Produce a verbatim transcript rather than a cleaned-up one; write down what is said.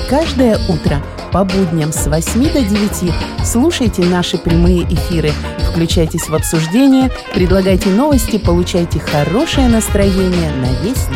Каждое утро по будням с восьми до девяти слушайте наши прямые эфиры, включайтесь в обсуждение, предлагайте новости, получайте хорошее настроение на весь день.